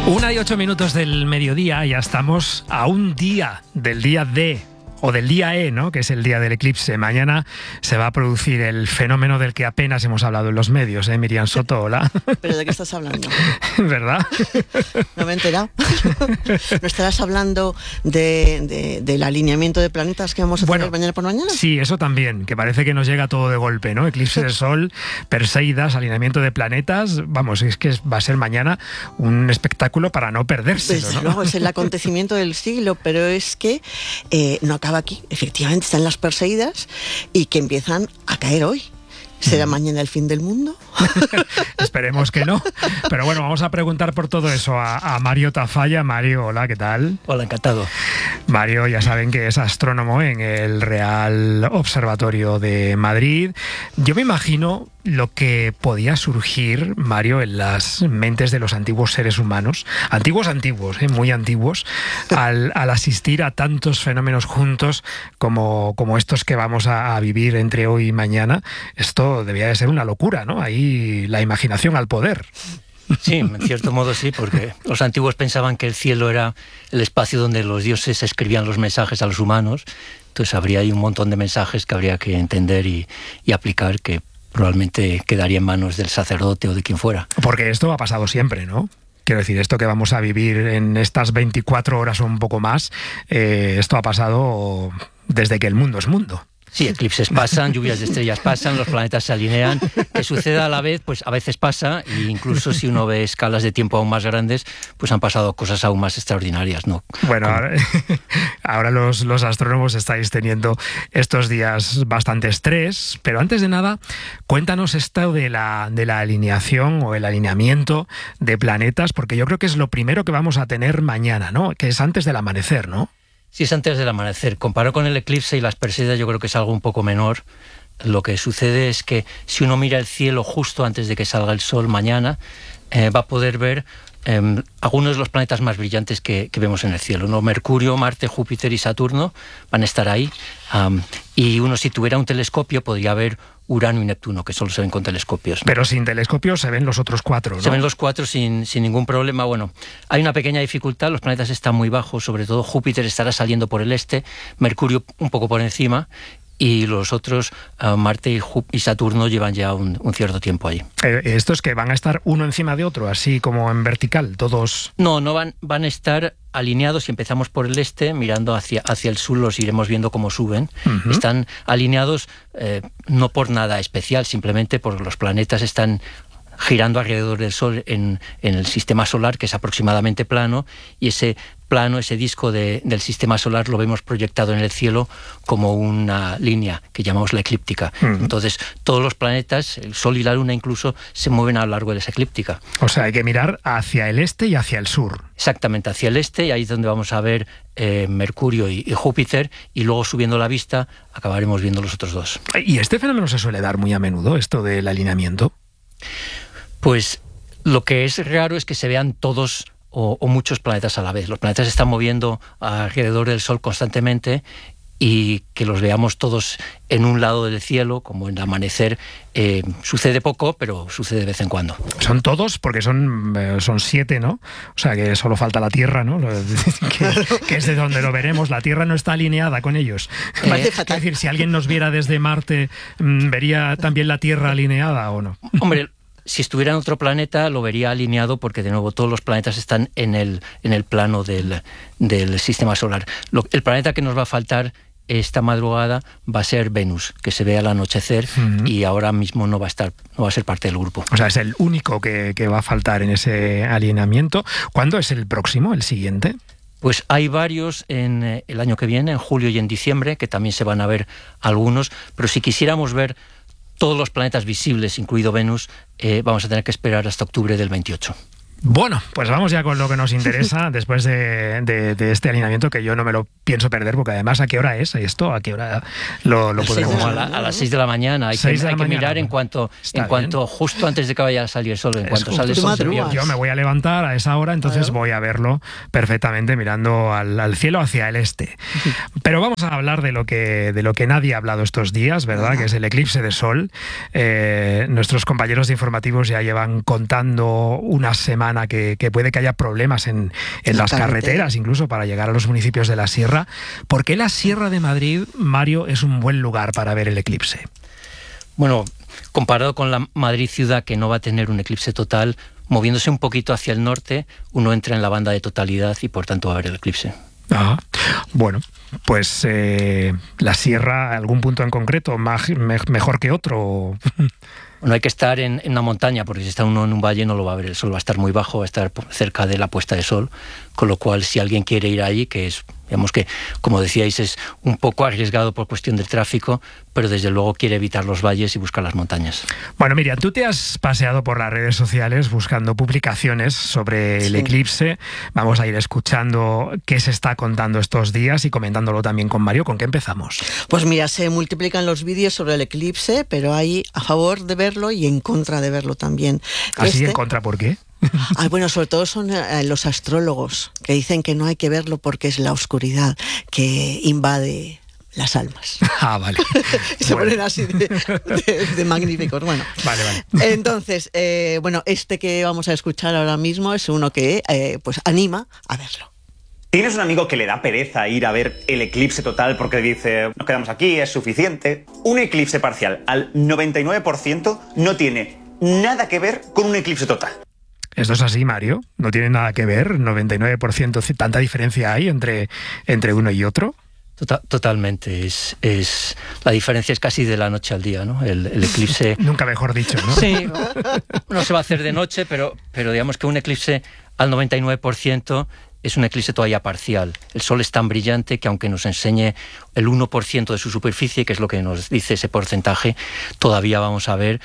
1:08 del mediodía, ya estamos a un día del día D, o del día E, ¿no?, que es el día del eclipse. Mañana se va a producir el fenómeno del que apenas hemos hablado en los medios, ¿eh? Miriam Soto, hola. ¿Pero de qué estás hablando? ¿Verdad? No me he enterado. ¿No estarás hablando del alineamiento de planetas que vamos a tener mañana por mañana? Sí, eso también, que parece que nos llega todo de golpe, ¿no? Eclipse de Sol, Perseidas, alineamiento de planetas. Vamos, es que va a ser mañana un espectáculo para no perdérselo, Desde ¿no? luego, es el acontecimiento del siglo, pero es que no acaba aquí. Efectivamente, están las Perseidas y que empiezan a caer hoy. ¿Será mañana el fin del mundo? Esperemos que no. Pero bueno, vamos a preguntar por todo eso a Mario Tafalla. Mario, hola, ¿qué tal? Hola, encantado. Mario, ya saben que es astrónomo en el Real Observatorio de Madrid. Yo me imagino lo que podía surgir, Mario, en las mentes de los antiguos seres humanos, antiguos, muy antiguos, al asistir a tantos fenómenos juntos como estos que vamos a vivir entre hoy y mañana. Esto debía de ser una locura, ¿no? Ahí la imaginación al poder. Sí, en cierto modo sí, porque los antiguos pensaban que el cielo era el espacio donde los dioses escribían los mensajes a los humanos. Entonces habría ahí un montón de mensajes que habría que entender y aplicar, que probablemente quedaría en manos del sacerdote o de quien fuera. Porque esto ha pasado siempre, ¿no? Quiero decir, esto que vamos a vivir en estas 24 horas o un poco más, esto ha pasado desde que el mundo es mundo. Sí, eclipses pasan, lluvias de estrellas pasan, los planetas se alinean. Que suceda a la vez, pues a veces pasa, e incluso si uno ve escalas de tiempo aún más grandes, pues han pasado cosas aún más extraordinarias, ¿no? Bueno, ahora los astrónomos estáis teniendo estos días bastante estrés, pero antes de nada, cuéntanos esto de la alineación o el alineamiento de planetas, porque yo creo que es lo primero que vamos a tener mañana, ¿no? Que es antes del amanecer, ¿no? Sí, es antes del amanecer. Comparado con el eclipse y las Perseidas, yo creo que es algo un poco menor. Lo que sucede es que si uno mira el cielo justo antes de que salga el sol mañana, va a poder ver algunos de los planetas más brillantes que vemos en el cielo, ¿no? Mercurio, Marte, Júpiter y Saturno van a estar ahí. Y uno, si tuviera un telescopio, podría ver Urano y Neptuno, que solo se ven con telescopios, ¿no? Pero sin telescopio se ven los otros cuatro, ¿no? Se ven los cuatro sin ningún problema. Bueno, hay una pequeña dificultad, los planetas están muy bajos, sobre todo Júpiter estará saliendo por el este, Mercurio un poco por encima, y los otros, Marte y Saturno, llevan ya un cierto tiempo allí. ¿Estos que van a estar uno encima de otro, así como en vertical, todos? No van a estar alineados. Si empezamos por el este, mirando hacia el sur, los iremos viendo cómo suben. Uh-huh. Están alineados no por nada especial, simplemente porque los planetas están girando alrededor del Sol en el sistema solar, que es aproximadamente plano, y ese plano, ese disco del sistema solar, lo vemos proyectado en el cielo como una línea que llamamos la eclíptica. Entonces, todos los planetas, el Sol y la Luna incluso, se mueven a lo largo de esa eclíptica. O sea, hay que mirar hacia el este y hacia el sur. Exactamente, hacia el este, y ahí es donde vamos a ver Mercurio y Júpiter, y luego, subiendo la vista, acabaremos viendo los otros dos. ¿Y este fenómeno se suele dar muy a menudo, esto del alineamiento? Pues lo que es raro es que se vean todos o muchos planetas a la vez. Los planetas se están moviendo alrededor del Sol constantemente, y que los veamos todos en un lado del cielo, como en el amanecer, sucede poco, pero sucede de vez en cuando. Son todos, porque son 7, ¿no? O sea, que solo falta la Tierra, ¿no? que es de donde lo veremos. La Tierra no está alineada con ellos. Es decir, si alguien nos viera desde Marte, ¿vería también la Tierra alineada o no? Hombre, si estuviera en otro planeta lo vería alineado, porque de nuevo todos los planetas están en el plano del sistema solar. El planeta que nos va a faltar esta madrugada va a ser Venus, que se ve al anochecer, y ahora mismo no va a ser parte del grupo. O sea, es el único que va a faltar en ese alineamiento. ¿Cuándo es el próximo, el siguiente? Pues hay varios en el año que viene, en julio y en diciembre, que también se van a ver algunos, pero si quisiéramos ver todos los planetas visibles, incluido Venus, vamos a tener que esperar hasta octubre del 28. Bueno, pues vamos ya con lo que nos interesa después de este alineamiento, que yo no me lo pienso perder, porque además, ¿a qué hora es esto? ¿A qué hora lo podremos? A las 6 de la mañana. Hay que mirar en cuanto justo antes de que vaya a salir el sol, en cuanto sale el sol. Yo me voy a levantar a esa hora, entonces voy a verlo perfectamente mirando al cielo hacia el este. Pero vamos a hablar de lo que nadie ha hablado estos días, ¿verdad? Que es el eclipse de sol. Nuestros compañeros de informativos ya llevan contando unas semanas semana, que puede que haya problemas en las carreteras, incluso para llegar a los municipios de la sierra. ¿Por qué la Sierra de Madrid, Mario, es un buen lugar para ver el eclipse? Bueno, comparado con la Madrid ciudad, que no va a tener un eclipse total, moviéndose un poquito hacia el norte, uno entra en la banda de totalidad y por tanto va a ver el eclipse. Bueno, pues la sierra, ¿algún punto en concreto mejor que otro? Bueno, hay que estar en una montaña, porque si está uno en un valle no lo va a ver. El sol va a estar muy bajo, va a estar cerca de la puesta de sol, con lo cual si alguien quiere ir ahí, que es, digamos que, como decíais, es un poco arriesgado por cuestión del tráfico, pero desde luego quiere evitar los valles y buscar las montañas. Bueno, Miriam, tú te has paseado por las redes sociales buscando publicaciones sobre el eclipse. Vamos a ir escuchando qué se está contando estos días y comentándolo también con Mario. ¿Con qué empezamos? Pues mira, se multiplican los vídeos sobre el eclipse, pero hay a favor de verlo y en contra de verlo también. ¿Así en contra por qué? Bueno, sobre todo son los astrólogos, que dicen que no hay que verlo porque es la oscuridad que invade las almas. Vale. Se ponen así de magníficos. Bueno, vale. Entonces, este que vamos a escuchar ahora mismo es uno que pues anima a verlo. ¿Tienes un amigo que le da pereza ir a ver el eclipse total porque dice, nos quedamos aquí, es suficiente? Un eclipse parcial al 99% no tiene nada que ver con un eclipse total. ¿Esto es así, Mario? ¿No tiene nada que ver? ¿99%? ¿Tanta diferencia hay entre uno y otro? Totalmente. La diferencia es casi de la noche al día, ¿no? El eclipse... Nunca mejor dicho, ¿no? Sí, no se va a hacer de noche, pero digamos que un eclipse al 99% es un eclipse todavía parcial. El sol es tan brillante que aunque nos enseñe el 1% de su superficie, que es lo que nos dice ese porcentaje, todavía vamos a ver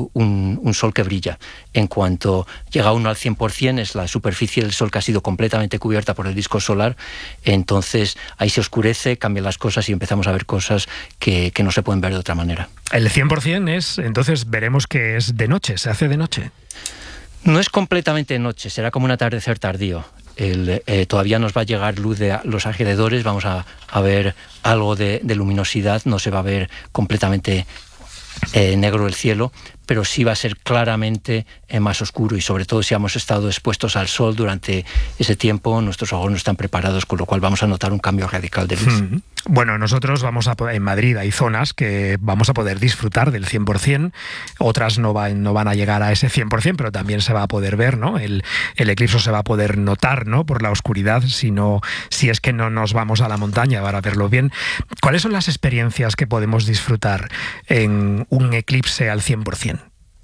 un sol que brilla. En cuanto llega uno al 100%, es la superficie del sol que ha sido completamente cubierta por el disco solar, entonces ahí se oscurece, cambian las cosas y empezamos a ver cosas que no se pueden ver de otra manera. El 100% es, entonces veremos que es de noche, se hace de noche. No es completamente de noche, será como un atardecer tardío. Todavía nos va a llegar luz de los alrededores, vamos a ver algo de luminosidad, no se va a ver completamente negro el cielo, pero sí va a ser claramente más oscuro y sobre todo si hemos estado expuestos al sol durante ese tiempo, nuestros ojos no están preparados, con lo cual vamos a notar un cambio radical de luz. Bueno, nosotros en Madrid hay zonas que vamos a poder disfrutar del 100%, otras no van a llegar a ese 100%, pero también se va a poder ver, ¿no? El eclipse se va a poder notar, ¿no? Por la oscuridad, si es que no nos vamos a la montaña para verlo bien. ¿Cuáles son las experiencias que podemos disfrutar en un eclipse al 100%?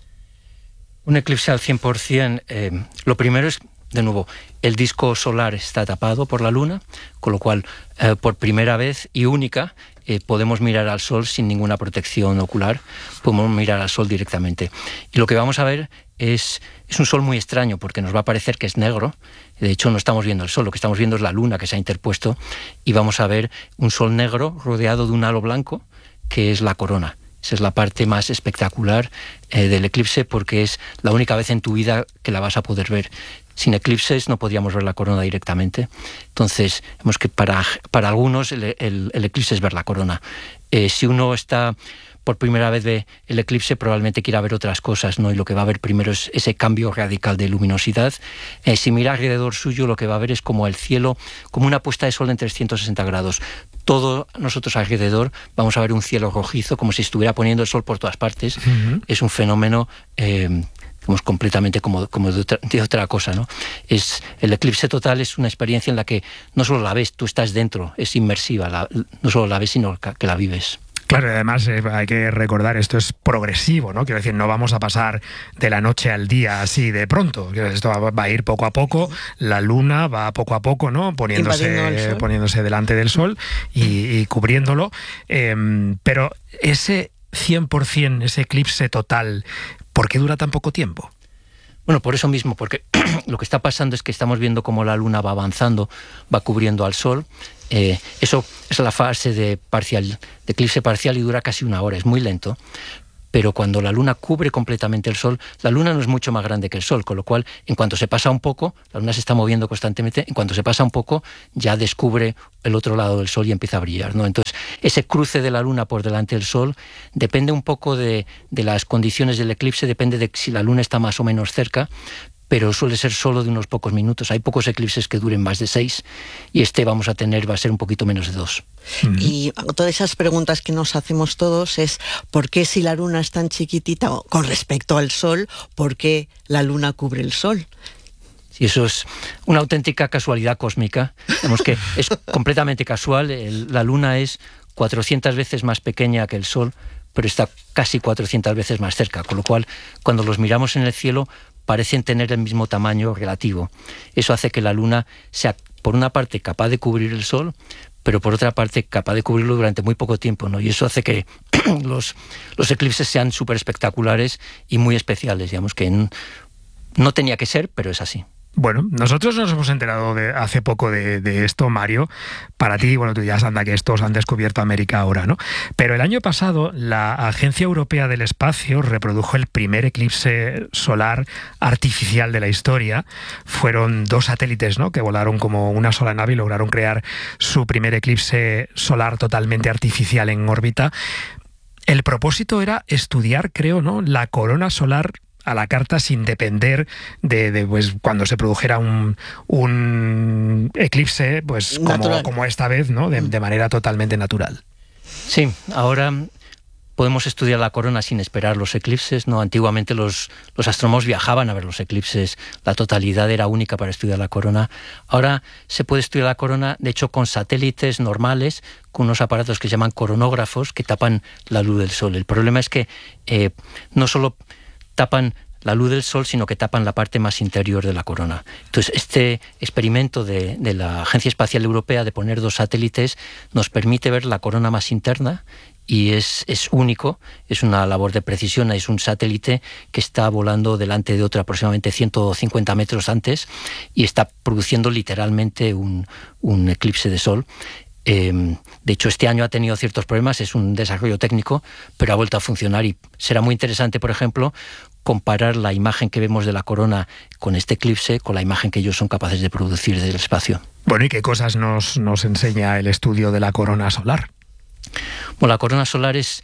Un eclipse al 100%, lo primero es, de nuevo, el disco solar está tapado por la luna, con lo cual, por primera vez y única, podemos mirar al sol sin ninguna protección ocular, podemos mirar al sol directamente. Y lo que vamos a ver es un sol muy extraño, porque nos va a parecer que es negro. De hecho, no estamos viendo el sol, lo que estamos viendo es la luna que se ha interpuesto, y vamos a ver un sol negro rodeado de un halo blanco, que es la corona. Esa es la parte más espectacular del eclipse, porque es la única vez en tu vida que la vas a poder ver. Sin eclipses no podríamos ver la corona directamente. Entonces, vemos que para algunos el eclipse es ver la corona. Si uno está por primera vez ve el eclipse, probablemente quiera ver otras cosas, ¿no? Y lo que va a ver primero es ese cambio radical de luminosidad. Si mira alrededor suyo, lo que va a ver es como el cielo, como una puesta de sol en 360 grados. Todo nosotros alrededor vamos a ver un cielo rojizo, como si estuviera poniendo el sol por todas partes. Es un fenómeno completamente como de otra cosa, ¿no? El eclipse total es una experiencia en la que no solo la ves, tú estás dentro, es inmersiva, no solo la ves, sino que la vives. Claro, y además hay que recordar, esto es progresivo, ¿no? Quiero decir, no vamos a pasar de la noche al día así de pronto. Esto va a ir poco a poco, la luna va poco a poco, ¿no? Poniéndose delante del sol y cubriéndolo. Pero ese 100%, ese eclipse total, ¿por qué dura tan poco tiempo? Bueno, por eso mismo, porque lo que está pasando es que estamos viendo cómo la luna va avanzando, va cubriendo al sol. Eso es la fase de eclipse parcial y dura casi una hora, es muy lento. Pero cuando la luna cubre completamente el sol, la luna no es mucho más grande que el sol, con lo cual, en cuanto se pasa un poco, la luna se está moviendo constantemente, en cuanto se pasa un poco, ya descubre el otro lado del sol y empieza a brillar, ¿no? Entonces, ese cruce de la luna por delante del sol depende un poco de las condiciones del eclipse, depende de si la luna está más o menos cerca, pero suele ser solo de unos pocos minutos. Hay pocos eclipses que duren más de 6 y va a ser un poquito menos de 2. Y todas esas preguntas que nos hacemos todos es ¿por qué si la luna es tan chiquitita con respecto al Sol, por qué la luna cubre el Sol? Y eso es una auténtica casualidad cósmica. Vemos que es completamente casual. La luna es 400 veces más pequeña que el Sol, pero está casi 400 veces más cerca, con lo cual cuando los miramos en el cielo parecen tener el mismo tamaño relativo. Eso hace que la luna sea, por una parte, capaz de cubrir el Sol, pero por otra parte capaz de cubrirlo durante muy poco tiempo, ¿no? Y eso hace que los eclipses sean súper espectaculares y muy especiales, digamos que no tenía que ser, pero es así. Bueno, nosotros nos hemos enterado hace poco de esto, Mario. Para ti, bueno, tú ya sabes que estos han descubierto América ahora, ¿no? Pero el año pasado la Agencia Europea del Espacio reprodujo el primer eclipse solar artificial de la historia. Fueron 2 satélites, ¿no?, que volaron como una sola nave y lograron crear su primer eclipse solar totalmente artificial en órbita. El propósito era estudiar, creo, ¿no?, la corona solar a la carta sin depender de pues cuando se produjera un eclipse pues como esta vez, ¿no?, de manera totalmente natural. Sí, ahora podemos estudiar la corona sin esperar los eclipses, ¿no? Antiguamente los astrónomos viajaban a ver los eclipses, la totalidad era única para estudiar la corona. Ahora se puede estudiar la corona, de hecho, con satélites normales, con unos aparatos que se llaman coronógrafos, que tapan la luz del Sol. El problema es que no solo tapan la luz del Sol, sino que tapan la parte más interior de la corona. Entonces, este experimento de la Agencia Espacial Europea de poner 2 satélites nos permite ver la corona más interna y es único, es una labor de precisión. Es un satélite que está volando delante de otro aproximadamente 150 metros antes y está produciendo literalmente un eclipse de Sol. De hecho, este año ha tenido ciertos problemas, es un desarrollo técnico, pero ha vuelto a funcionar y será muy interesante, por ejemplo, comparar la imagen que vemos de la corona con este eclipse con la imagen que ellos son capaces de producir desde el espacio. Bueno, ¿y qué cosas nos enseña el estudio de la corona solar? Bueno, la corona solar es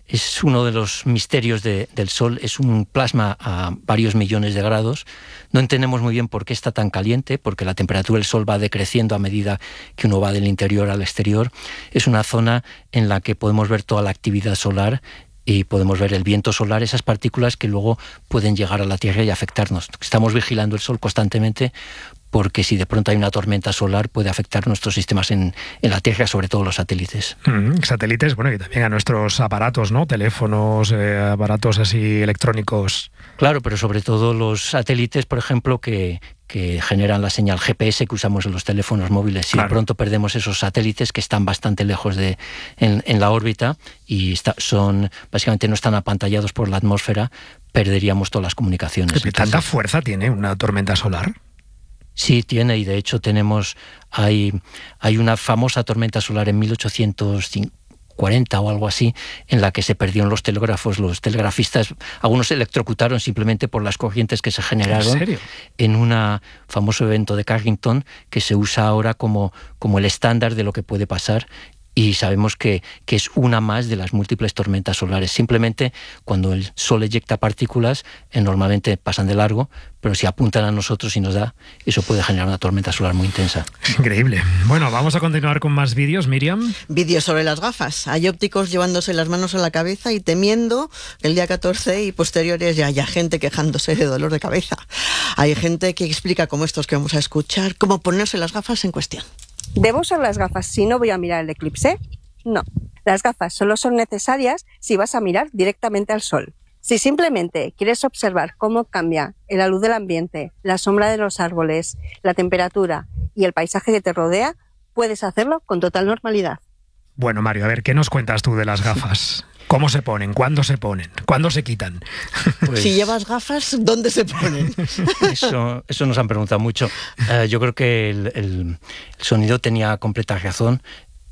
uno de los misterios del Sol, es un plasma a varios millones de grados. No entendemos muy bien por qué está tan caliente, porque la temperatura del Sol va decreciendo a medida que uno va del interior al exterior. Es una zona en la que podemos ver toda la actividad solar y podemos ver el viento solar, esas partículas que luego pueden llegar a la Tierra y afectarnos. Estamos vigilando el Sol constantemente porque si de pronto hay una tormenta solar puede afectar nuestros sistemas en la Tierra, sobre todo los satélites. Satélites, bueno, y también a nuestros aparatos, ¿no? Teléfonos, aparatos así electrónicos. Claro, pero sobre todo los satélites, por ejemplo, que generan la señal GPS que usamos en los teléfonos móviles. Si de pronto perdemos esos satélites que están bastante lejos en la órbita y básicamente no están apantallados por la atmósfera, perderíamos todas las comunicaciones. ¿Tanta fuerza tiene una tormenta solar? Sí, tiene, y de hecho hay una famosa tormenta solar en 1840 o algo así, en la que se perdieron los telégrafos, los telegrafistas, algunos se electrocutaron simplemente por las corrientes que se generaron. ¿En serio? En un famoso evento de Carrington que se usa ahora como el estándar de lo que puede pasar. Y sabemos que es una más de las múltiples tormentas solares. Simplemente cuando el Sol eyecta partículas, normalmente pasan de largo, pero si apuntan a nosotros y nos da, eso puede generar una tormenta solar muy intensa. Increíble. Bueno, vamos a continuar con más vídeos, Miriam. Vídeos sobre las gafas. Hay ópticos llevándose las manos a la cabeza y temiendo el día 14 y posteriores ya haya gente quejándose de dolor de cabeza. Hay gente que explica, como estos que vamos a escuchar, cómo ponerse las gafas en cuestión. ¿Debo usar las gafas si no voy a mirar el eclipse? No. Las gafas solo son necesarias si vas a mirar directamente al Sol. Si simplemente quieres observar cómo cambia la luz del ambiente, la sombra de los árboles, la temperatura y el paisaje que te rodea, puedes hacerlo con total normalidad. Bueno, Mario, a ver, ¿qué nos cuentas tú de las gafas? ¿Cómo se ponen? ¿Cuándo se ponen? ¿Cuándo se quitan? Pues, si llevas gafas, ¿dónde se ponen? Eso nos han preguntado mucho. Yo creo que el sonido tenía completa razón.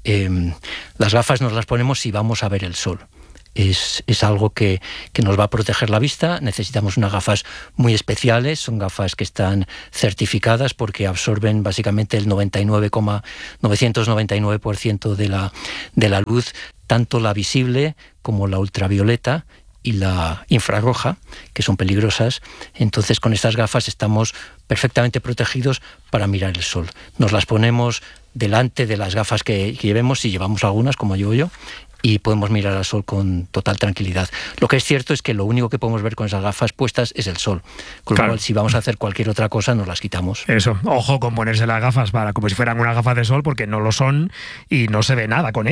Las gafas nos las ponemos si vamos a ver el Sol. Es algo que nos va a proteger la vista. Necesitamos unas gafas muy especiales, son gafas que están certificadas porque absorben básicamente el 99,999% de la luz, tanto la visible como la ultravioleta, y la infrarroja, que son peligrosas. Entonces, con estas gafas estamos perfectamente protegidos para mirar el sol. Nos las ponemos delante de las gafas que llevemos, si llevamos algunas, como llevo yo, y podemos mirar al sol con total tranquilidad. Lo que es cierto es que lo único que podemos ver con esas gafas puestas es el sol. Con lo cual, si vamos a hacer cualquier otra cosa, nos las quitamos. Eso, ojo con ponerse las gafas como si fueran una gafa de sol, porque no lo son y no se ve nada con ellas.